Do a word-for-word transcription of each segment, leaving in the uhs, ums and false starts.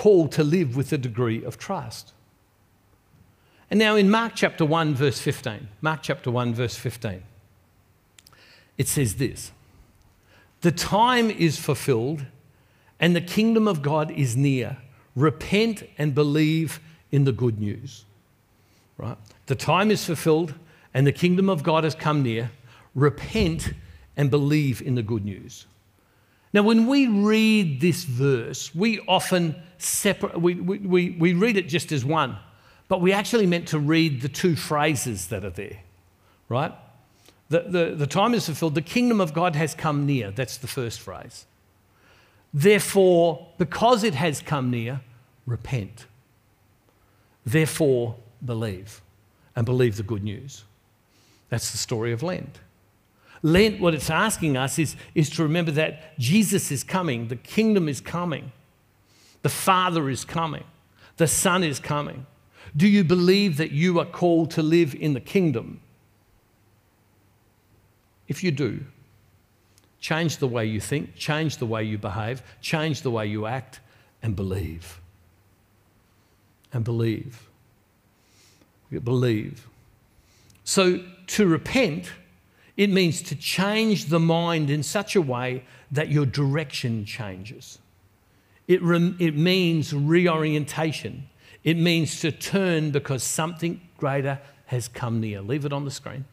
called to live with a degree of trust. And now in Mark chapter one, verse fifteen, Mark chapter one, verse fifteen, it says this: "The time is fulfilled and the kingdom of God is near. Repent and believe in the good news." Right? The time is fulfilled and the kingdom of God has come near. Repent and believe in the good news. Now, when we read this verse, we often separate, we, we, we, we read it just as one, but we actually meant to read the two phrases that are there, right? The, the, the time is fulfilled, the kingdom of God has come near. That's the first phrase. Therefore, because it has come near, repent. Therefore, believe, and believe the good news. That's the story of Lent. Lent, what it's asking us is, is to remember that Jesus is coming, the kingdom is coming, the Father is coming, the Son is coming. Do you believe that you are called to live in the kingdom? If you do, change the way you think, change the way you behave, change the way you act, and believe. And believe. Believe. So to repent, it means to change the mind in such a way that your direction changes. It, re- it means reorientation. It means to turn because something greater has come near. Leave it on the screen.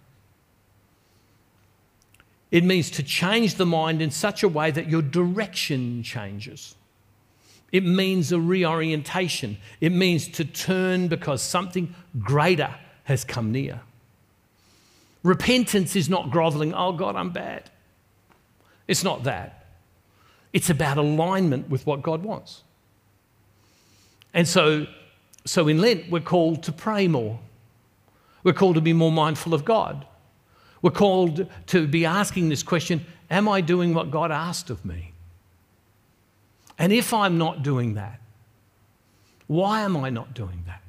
It means to change the mind in such a way that your direction changes. It means a reorientation. It means to turn because something greater has come near. Repentance is not groveling, "Oh God, I'm bad." It's not that. It's about alignment with what God wants. And so, so in Lent, we're called to pray more. We're called to be more mindful of God. We're called to be asking this question, am I doing what God asked of me? And if I'm not doing that, why am I not doing that?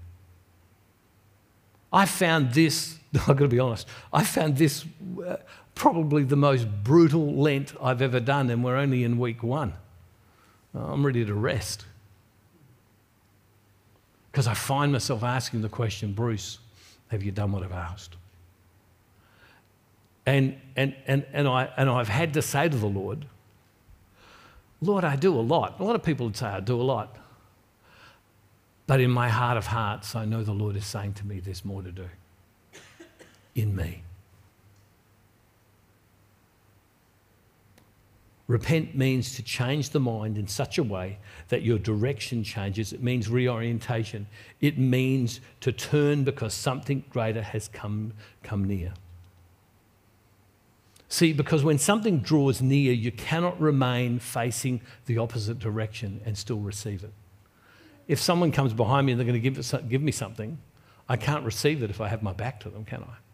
I found this, I've got to be honest, I found this uh, probably the most brutal Lent I've ever done, and we're only in week one. I'm ready to rest. Because I find myself asking the question, Bruce, have you done what I've asked? And, and, and, and, I, and I've had to say to the Lord, Lord, I do a lot. A lot of people would say I do a lot. But in my heart of hearts, I know the Lord is saying to me, there's more to do in me. Repent means to change the mind in such a way that your direction changes. It means reorientation. It means to turn because something greater has come, come near. See, because when something draws near, you cannot remain facing the opposite direction and still receive it. If someone comes behind me and they're going to give, it, give me something, I can't receive it if I have my back to them, can I?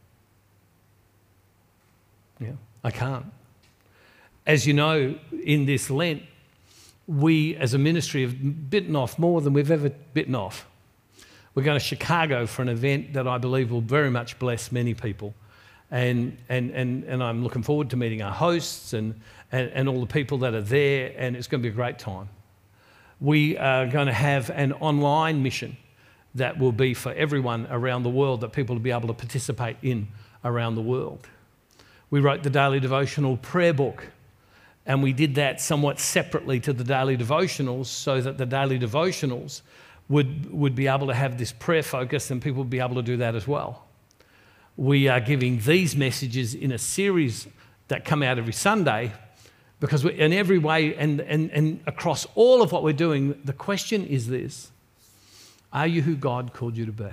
Yeah, I can't. As you know, in this Lent, we as a ministry have bitten off more than we've ever bitten off. We're going to Chicago for an event that I believe will very much bless many people. And, and, and, and I'm looking forward to meeting our hosts and, and, and all the people that are there, and it's going to be a great time. We are going to have an online mission that will be for everyone around the world, that people will be able to participate in around the world. We wrote the Daily Devotional prayer book, and we did that somewhat separately to the Daily Devotionals so that the Daily Devotionals would, would be able to have this prayer focus and people would be able to do that as well. We are giving these messages in a series that come out every Sunday because we, in every way and, and, and across all of what we're doing, the question is this: are you who God called you to be?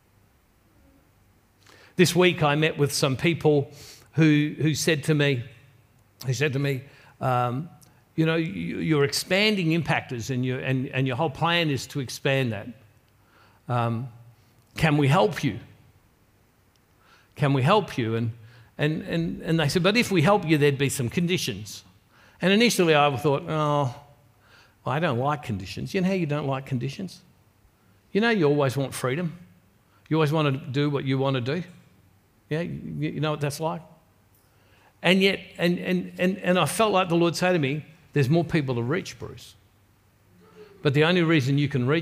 This week I met with some people who, who said to me, who said to me, um, you know, you, you're expanding Impactors and, you, and, and your whole plan is to expand that. Um, can we help you? Can we help you? And, and, and, and they said, but if we help you, there'd be some conditions. And initially I thought, oh, well, I don't like conditions. You know how you don't like conditions? You know you always want freedom. You always want to do what you want to do. Yeah, you, you know what that's like? And yet, and, and, and, and I felt like the Lord say to me, there's more people to reach, Bruce. But the only reason you can reach